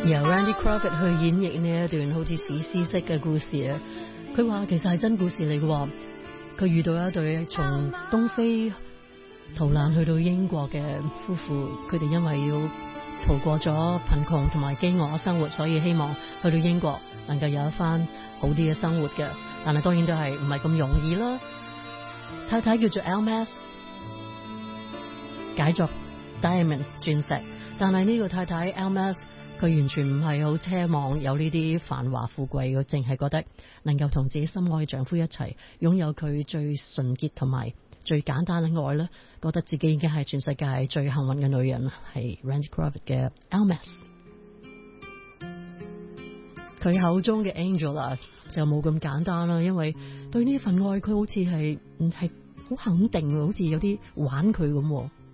由 Randy Crawford 去演繹呢一段好似史詩式嘅故事啊！佢話其實係真故事嚟嘅，佢遇到一對從東非逃難去到英國嘅夫婦，佢哋因為要逃過咗貧窮同埋飢餓嘅生活，所以希望去到英國能夠有一番好啲嘅生活嘅，但係當然都係唔係咁容易啦。太太叫做 Almas， 解作 Diamond 鑽石，但係呢個太太 Almas 佢完全唔係好奢望有呢啲繁華富貴，佢淨係覺得能夠同自己心愛嘅丈夫一齊擁有佢最純潔同埋最簡單嘅愛咧，覺得自己已經係全世界最幸運嘅女人，係 Randy Crawford 嘅 Almas。 佢口中嘅 Angela 就冇咁簡單啦，因為對呢份愛佢好似係好肯定，好似有啲玩佢咁。